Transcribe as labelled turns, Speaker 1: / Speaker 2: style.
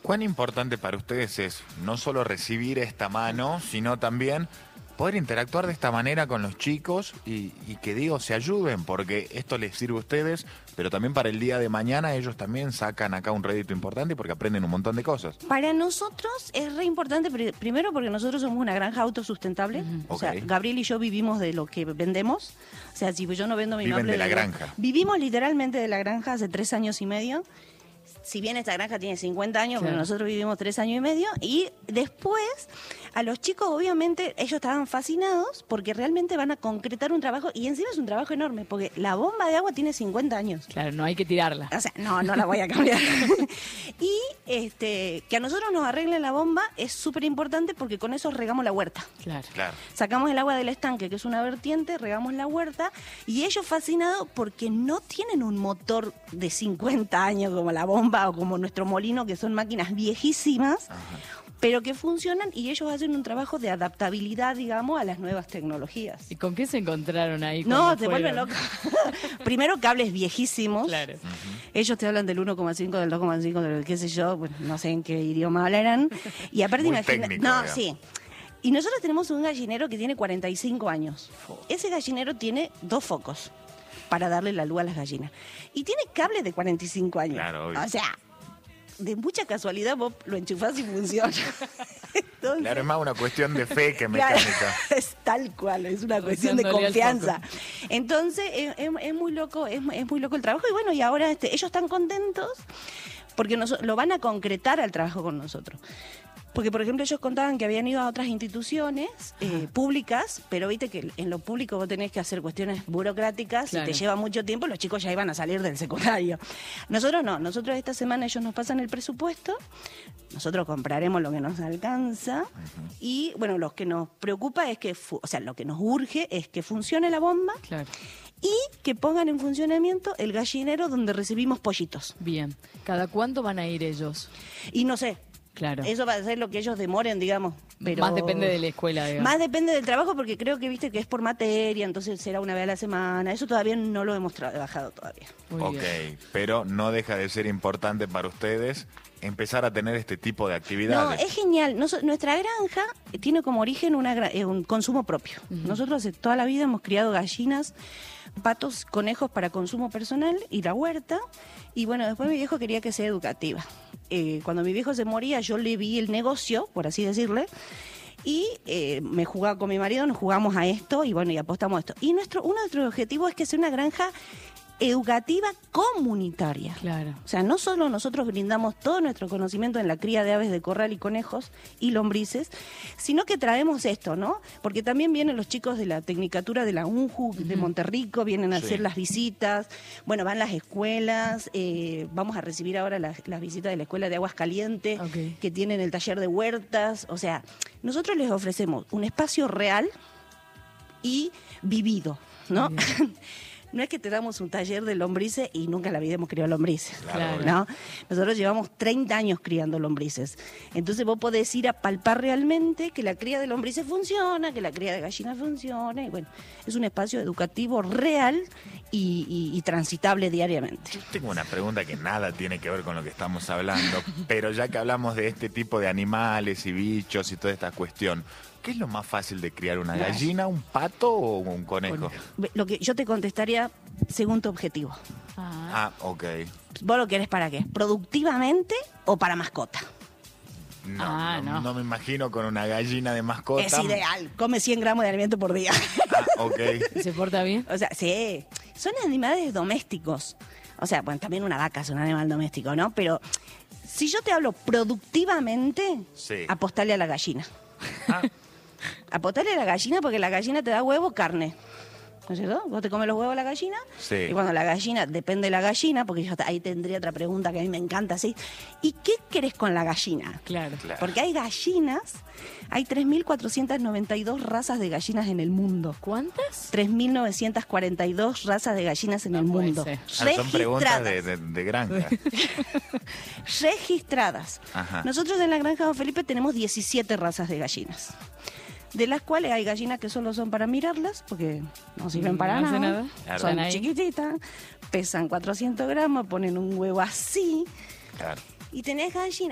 Speaker 1: ¿Cuán importante para ustedes es no solo recibir esta mano, sino también poder interactuar de esta manera con los chicos y que, digo, se ayuden? Porque esto les sirve a ustedes, pero también para el día de mañana ellos también sacan acá un rédito importante porque aprenden un montón de cosas.
Speaker 2: Para nosotros es re importante, primero porque nosotros somos una granja autosustentable. O sea,
Speaker 1: Ok.
Speaker 2: Gabriel y yo vivimos de lo que vendemos. O sea, si yo no vendo mi
Speaker 1: Viven
Speaker 2: nombre...
Speaker 1: de la
Speaker 2: digo,
Speaker 1: granja.
Speaker 2: Vivimos literalmente de la granja hace 3 años y medio. Si bien esta granja tiene 50 años,
Speaker 3: Claro.
Speaker 2: pero nosotros vivimos 3 años y medio. Y después, a los chicos, obviamente, ellos estaban fascinados porque realmente van a concretar un trabajo. Y encima es un trabajo enorme, porque la bomba de agua tiene 50 años.
Speaker 3: Claro, no hay que tirarla.
Speaker 2: O sea, no la voy a cambiar. Y que a nosotros nos arreglen la bomba es súper importante porque con eso regamos la huerta.
Speaker 3: Claro.
Speaker 1: Claro.
Speaker 2: Sacamos el agua del estanque, que es una vertiente, regamos la huerta, y ellos fascinados porque no tienen un motor de 50 años como la bomba o como nuestro molino, que son máquinas viejísimas, pero que funcionan, y ellos hacen un trabajo de adaptabilidad, digamos, a las nuevas tecnologías.
Speaker 3: ¿Y con qué se encontraron ahí?
Speaker 2: No,
Speaker 3: cuando
Speaker 2: te vuelven
Speaker 3: fueron?
Speaker 2: loco. Primero, cables viejísimos.
Speaker 3: Claro.
Speaker 2: Ellos te hablan del 1,5, del 2,5, del qué sé yo, bueno, no sé en qué idioma hablarán. Y aparte,
Speaker 1: Muy
Speaker 2: imagina.
Speaker 1: técnico,
Speaker 2: No,
Speaker 1: digamos.
Speaker 2: sí. Y nosotros tenemos un gallinero que tiene 45 años. Ese gallinero tiene 2 focos para darle la luz a las gallinas. Y tiene cables de 45 años.
Speaker 1: Claro, obvio.
Speaker 2: O sea, de mucha casualidad vos lo enchufás y funciona. Entonces,
Speaker 1: Claro, es más una cuestión de fe que
Speaker 2: claro,
Speaker 1: mecánica.
Speaker 2: es tal cual, es una cuestión de
Speaker 3: Rezándole al
Speaker 2: confianza.
Speaker 3: foco.
Speaker 2: Entonces, es muy loco, es muy loco el trabajo. Y bueno, y ahora ellos están contentos porque lo van a concretar al trabajo con nosotros. Porque, por ejemplo, ellos contaban que habían ido a otras instituciones públicas, pero viste que en lo público vos tenés que hacer cuestiones burocráticas
Speaker 3: Claro.
Speaker 2: y te lleva mucho tiempo, los chicos ya iban a salir del secundario. Nosotros no, nosotros esta semana ellos nos pasan el presupuesto, nosotros compraremos lo que nos alcanza y, bueno, lo que nos preocupa es que, o sea, lo que nos urge es que funcione la bomba
Speaker 3: Claro.
Speaker 2: y que pongan en funcionamiento el gallinero donde recibimos pollitos.
Speaker 3: Bien. ¿Cada cuánto van a ir ellos?
Speaker 2: Y no sé,
Speaker 3: Claro.
Speaker 2: eso va a ser lo que ellos demoren, digamos. Pero
Speaker 3: Más depende de la escuela, digamos.
Speaker 2: Más depende del trabajo, porque creo que viste que es por materia, entonces será una vez a la semana. Eso todavía no lo hemos trabajado todavía.
Speaker 3: Muy
Speaker 1: Ok,
Speaker 3: bien.
Speaker 1: pero no deja de ser importante para ustedes empezar a tener este tipo de
Speaker 2: No,
Speaker 1: actividades.
Speaker 2: es genial. Nuestra granja tiene como origen un consumo propio. Nosotros hace toda la vida hemos criado gallinas, patos, conejos para consumo personal y la huerta. Y bueno, después mi viejo quería que sea educativa. Cuando mi viejo se moría, yo le vi el negocio, por así decirle, y me jugaba con mi marido, nos jugamos a esto y bueno, y apostamos a esto. Y uno de nuestros objetivos es que sea una granja educativa comunitaria.
Speaker 3: Claro.
Speaker 2: O sea, no solo nosotros brindamos todo nuestro conocimiento en la cría de aves de corral y conejos y lombrices, sino que traemos esto, ¿no? Porque también vienen los chicos de la Tecnicatura de la UNJU, de Monterrico, vienen a
Speaker 1: Sí.
Speaker 2: hacer las visitas, bueno, van las escuelas, vamos a recibir ahora las visitas de la Escuela de Aguas Calientes,
Speaker 3: Ok.
Speaker 2: que tienen el taller de huertas, o sea, nosotros les ofrecemos un espacio real y vivido, ¿no? No es que te damos un taller de lombrices y nunca en la vida hemos criado lombrices,
Speaker 3: Claro.
Speaker 2: ¿no? Nosotros llevamos 30 años criando lombrices. Entonces vos podés ir a palpar realmente que la cría de lombrices funciona, que la cría de gallinas funciona. Y bueno, es un espacio educativo real y transitable diariamente.
Speaker 1: Yo tengo una pregunta que nada tiene que ver con lo que estamos hablando, pero ya que hablamos de este tipo de animales y bichos y toda esta cuestión, ¿qué es lo más fácil de criar? ¿Una gallina, un pato o un conejo?
Speaker 2: Lo que yo te contestaría según tu objetivo.
Speaker 3: Ah,
Speaker 1: Ah, ok.
Speaker 2: ¿Vos lo querés para qué? ¿Productivamente o para mascota?
Speaker 1: No,
Speaker 3: Ah,
Speaker 1: no,
Speaker 3: no.
Speaker 1: no me imagino con una gallina de mascota.
Speaker 2: Es ideal. Come 100 gramos de alimento por día.
Speaker 1: Ah, ok.
Speaker 3: ¿se porta bien?
Speaker 2: O sea, sí, son animales domésticos. O sea, bueno, también una vaca es un animal doméstico, ¿no? Pero si yo te hablo productivamente,
Speaker 1: Sí.
Speaker 2: apostale a la gallina.
Speaker 1: Ah,
Speaker 2: Apostale a la gallina porque la gallina te da huevo, carne. ¿No es cierto? Vos te comes los huevos de la gallina
Speaker 1: Sí.
Speaker 2: y cuando la gallina, depende de la gallina, porque yo ahí tendría otra pregunta que a mí me encanta, ¿sí? ¿Y qué querés con la gallina?
Speaker 3: Claro.
Speaker 1: Claro.
Speaker 2: Porque hay gallinas, hay 3.492 razas de gallinas en el mundo.
Speaker 3: ¿Cuántas?
Speaker 2: 3.942 razas de gallinas en
Speaker 3: No
Speaker 2: el
Speaker 3: puede
Speaker 2: mundo.
Speaker 3: ser.
Speaker 1: son preguntas
Speaker 2: Registradas.
Speaker 1: de granja.
Speaker 2: Registradas.
Speaker 1: Ajá.
Speaker 2: Nosotros en la granja Don Felipe tenemos 17 razas de gallinas. De las cuales hay gallinas que solo son para mirarlas, porque no sirven para
Speaker 3: No hace
Speaker 2: nada.
Speaker 3: nada.
Speaker 1: Claro.
Speaker 2: Son
Speaker 3: Están ahí.
Speaker 2: chiquititas, pesan 400 gramos, ponen un huevo así.
Speaker 1: Claro.
Speaker 2: Y tenés gallinas.